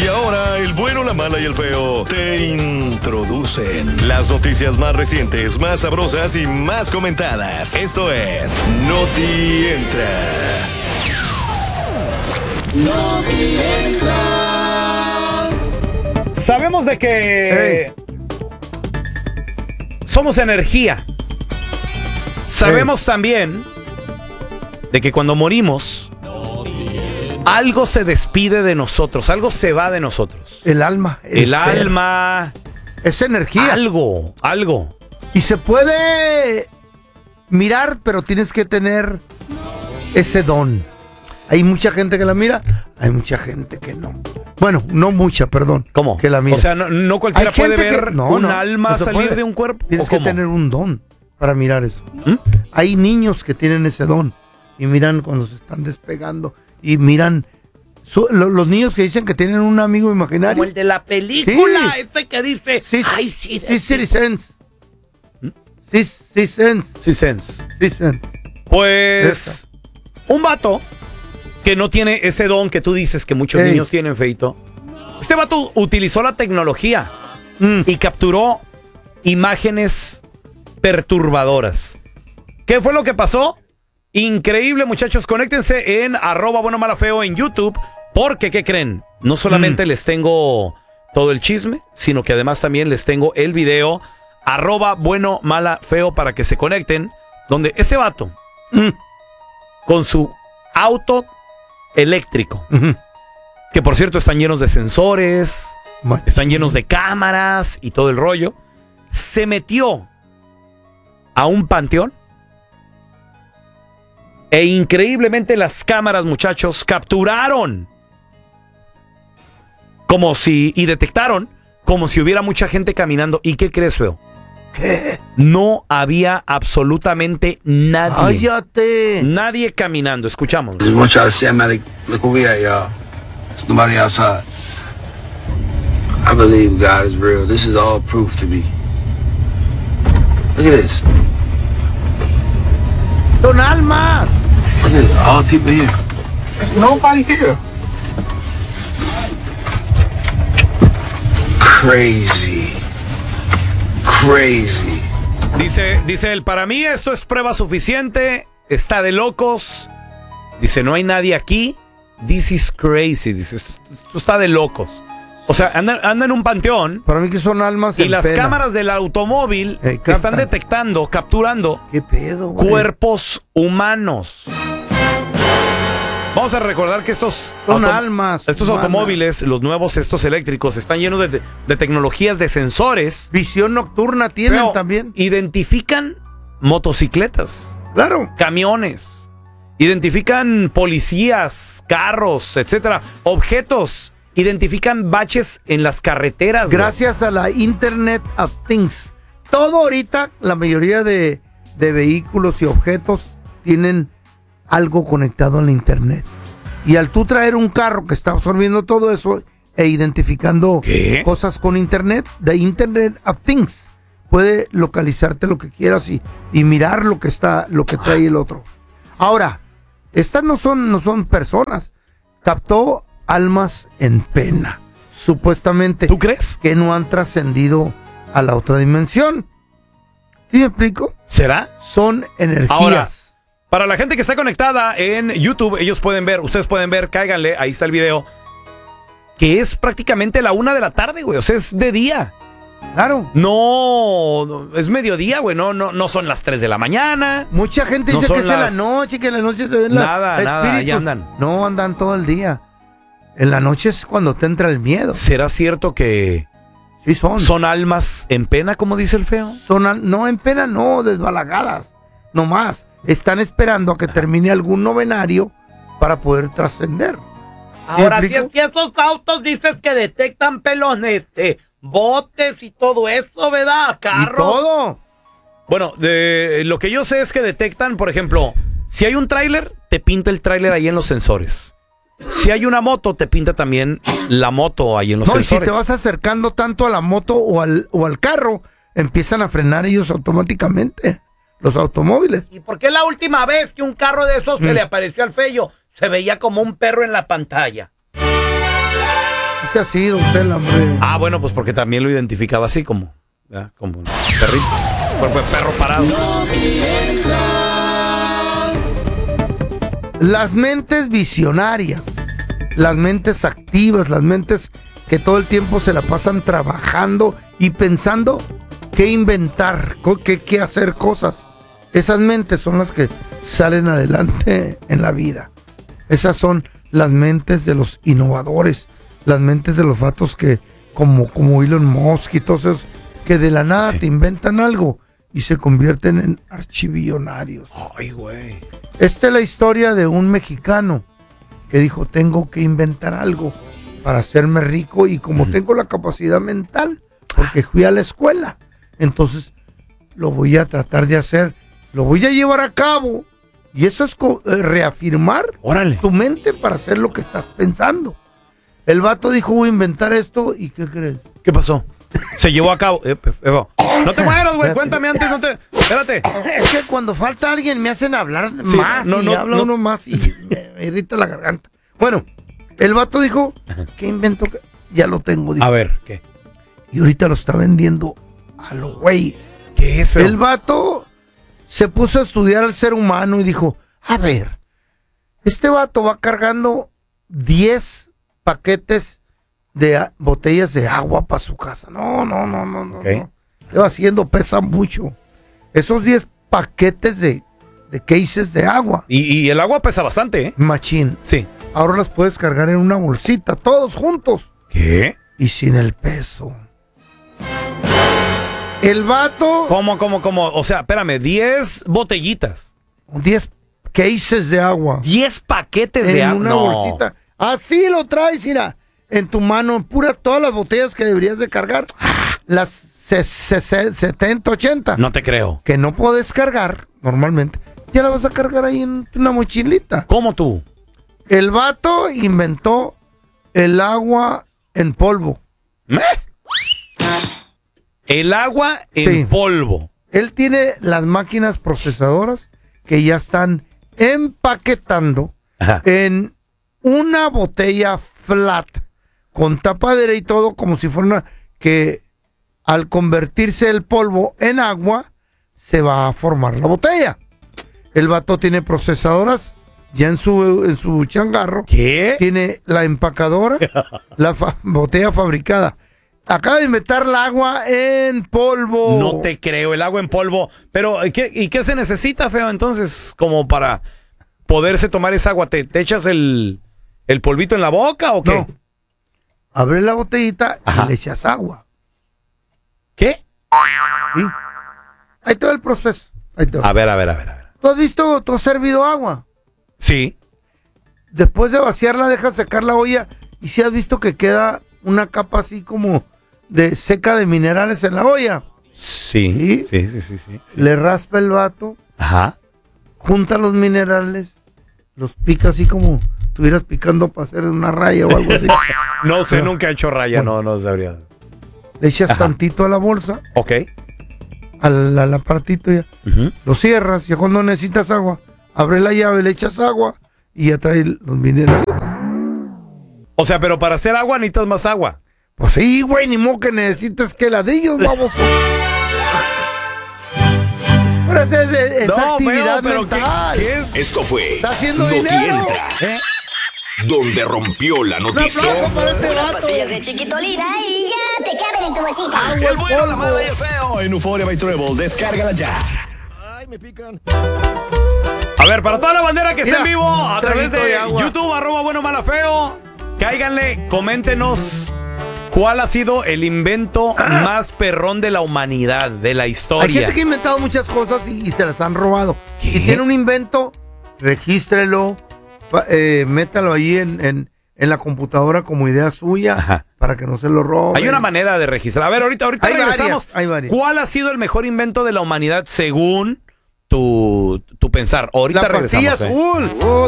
Y ahora el bueno, la mala y el feo te introducen las noticias más recientes, más sabrosas y más comentadas. Esto es Noti Entra. Noti Entra. Sabemos de que somos energía. Sabemos también de que cuando morimos, algo se despide de nosotros, algo se va de nosotros. El alma. El alma. Es energía. Algo. Y se puede mirar, pero tienes que tener ese don. Hay mucha gente que la mira, hay mucha gente que no. Bueno, no mucha, perdón. ¿Cómo? Que la mira. O sea, no cualquiera puede ver un alma no salir puede. de un cuerpo. Tienes que tener un don para mirar eso. ¿Mm? Hay niños que tienen ese don y miran cuando se están despegando y miran los niños que dicen que tienen un amigo imaginario. Como el de la película, Sí. este que dice, Sí, ay, sí, Citizens. Citizens. Pues, un vato que no tiene ese don que tú dices que muchos niños tienen, Feito. Este vato utilizó la tecnología y capturó imágenes perturbadoras. ¿Qué fue lo que pasó? Increíble, muchachos. Conéctense en @buenomalafeo en YouTube. Porque, ¿qué creen? No solamente les tengo todo el chisme, sino que además también les tengo el video @buenomalafeo para que se conecten. Donde este vato, con su auto eléctrico, que por cierto están llenos de sensores, están llenos de cámaras y todo el rollo, se metió a un panteón. E increíblemente las cámaras, muchachos, capturaron y detectaron como si hubiera mucha gente caminando. ¿Y qué crees, feo? ¿Qué? No había absolutamente nadie. ¡Cállate! Nadie caminando. Escuchamos. There's one try to say, man, look where we at, y'all. There's nobody outside. I believe God is real. This is all proof to me. Look at this. ¡Son almas! Look at this. All the people here. There's nobody here. Crazy. Dice él, para mí esto es prueba suficiente. Está de locos. Dice, no hay nadie aquí. This is crazy. Dice, esto está de locos. O sea, anda en un panteón. Para mí que son almas y en las pena. cámaras del automóvil están detectando, capturando ¿Qué pedo, güey? cuerpos humanos. Vamos a recordar que estos almas. Estos humanas. automóviles, los nuevos, estos eléctricos, están llenos de tecnologías de sensores. Visión nocturna tienen Pero también. identifican motocicletas. Claro. Camiones. Identifican policías, carros, etcétera. Objetos. Identifican baches en las carreteras. Gracias a la Internet of Things. Todo ahorita, la mayoría de vehículos y objetos tienen algo conectado a la internet. Y al tú traer un carro que está absorbiendo todo eso e identificando cosas con internet, the Internet of Things puede localizarte lo que quieras y mirar lo que trae el otro. Ahora, estas no son personas. Captó almas en pena, supuestamente. ¿Tú crees? Que no han trascendido a la otra dimensión. ¿Sí me explico? ¿Será? Son energías. Ahora, para la gente que está conectada en YouTube, ustedes pueden ver, cáiganle, ahí está el video, que es prácticamente la 1 de la tarde, güey, o sea, es de día. Claro. No, es mediodía, güey, no son las 3 de la mañana. Mucha gente dice que es en la noche, que en la noche se ven nada, ahí andan. No, andan todo el día. En la noche es cuando te entra el miedo. ¿Será cierto que sí son almas en pena, como dice el feo? No en pena, no, desbalagadas, no más. Están esperando a que termine algún novenario para poder trascender. Ahora, si es que esos autos dices que detectan pelones, botes y todo eso, ¿verdad? Carros. Y todo. Bueno, lo que yo sé es que detectan, por ejemplo, si hay un tráiler, te pinta el tráiler ahí en los sensores. Si hay una moto, te pinta también la moto ahí en los sensores. Y si te vas acercando tanto a la moto o al carro, empiezan a frenar ellos automáticamente, los automóviles. ¿Y por qué la última vez que un carro de esos se le apareció al Feyo se veía como un perro en la pantalla? dice así, don Tela, hombre. Ah, bueno, pues porque también lo identificaba así como, ¿verdad? Como un perrito. Cuerpo de perro parado. Las mentes visionarias, las mentes activas, las mentes que todo el tiempo se la pasan trabajando y pensando qué inventar, qué hacer cosas. Esas mentes son las que salen adelante en la vida. Esas son las mentes de los innovadores, las mentes de los vatos que, como Elon Musk y todos esos, que de la nada te inventan algo y se convierten en archivillonarios. Ay, güey. Esta es la historia de un mexicano que dijo, tengo que inventar algo para hacerme rico y como tengo la capacidad mental, porque fui a la escuela, entonces lo voy a tratar de hacer, lo voy a llevar a cabo. Y eso es reafirmar tu mente para hacer lo que estás pensando. El vato dijo, voy a inventar esto, ¿y qué crees? ¿Qué pasó? Se llevó a cabo. No te mueras, güey, cuéntame antes, no te... Espérate. Es que cuando falta alguien me hacen hablar más habla uno más y me irrita la garganta. Bueno, el vato dijo, ¿qué invento? Ya lo tengo. Dijo. A ver, ¿qué? Y ahorita lo está vendiendo a lo güey. ¿Qué es, feo? El vato se puso a estudiar al ser humano y dijo, a ver, este vato va cargando 10 paquetes de botellas de agua para su casa. No. Okay. No. ¿Qué va haciendo? Pesa mucho. Esos 10 paquetes de cases de agua. Y el agua pesa bastante, ¿eh? Machín. Sí. Ahora las puedes cargar en una bolsita, todos juntos. ¿Qué? Y sin el peso. El vato... ¿Cómo? O sea, espérame, 10 botellitas. 10 cases de agua. 10 paquetes de agua. En una bolsita. Así lo traes, mira. En tu mano, todas las botellas que deberías de cargar. Las 70, 80. No te creo. Que no puedes cargar normalmente. Ya la vas a cargar ahí en una mochilita. ¿Cómo tú? El vato inventó el agua en polvo. El agua en polvo. Él tiene las máquinas procesadoras que ya están empaquetando en una botella flat con tapadera y todo, como si fuera una, que al convertirse el polvo en agua se va a formar la botella. El vato tiene procesadoras ya en su changarro. ¿Qué? Tiene la empacadora, la botella fabricada. Acaba de inventar el agua en polvo. No te creo, el agua en polvo. Pero, ¿y qué se necesita, feo? Entonces, como para poderse tomar esa agua, ¿te echas el polvito en la boca o qué? No. Abre la botellita y le echas agua. ¿Qué? ¿Sí? Ahí todo el proceso. Ahí todo. A ver. ¿Tú has servido agua? Sí. Después de vaciarla, dejas secar la olla y si has visto que queda una capa así como de seca de minerales en la olla. Sí. Le raspa el vato. Ajá. Junta los minerales. Los pica así como estuvieras picando para hacer una raya o algo así. No sé, nunca he hecho raya, bueno, no sabría. Le echas tantito a la bolsa. Ok. Al aparatito ya. Lo cierras. Ya cuando necesitas agua, abres la llave, le echas agua y ya trae los minerales. O sea, pero para hacer agua necesitas más agua. Pues sí, güey, ni modo que necesitas que ladrillos, vamos. Pero esa actividad mental. ¿qué es? Esto fue Está haciendo Noti dinero. Entra, donde rompió la Un noticia. aplauso para este Unas vato. pastillas de chiquitolina y ya te caben en tu bolsita. El bueno, la mala y el feo en Euphoria by Treble. Descárgala ya. Ay, me pican. A ver, para toda la bandera que está en vivo, a través traguito de de agua. YouTube, @buenomala_feo, cáiganle, coméntenos cuál ha sido el invento más perrón de la humanidad, de la Hay historia. gente que ha inventado muchas cosas y se las han robado. ¿Qué? Si tiene un invento, regístrelo, métalo ahí en la computadora como idea suya para que no se lo roben. Hay una manera de registrar. A ver, ahorita Hay regresamos. varias, hay varias. ¿Cuál ha sido el mejor invento de la humanidad según tu pensar? Ahorita La pastilla regresamos. azul.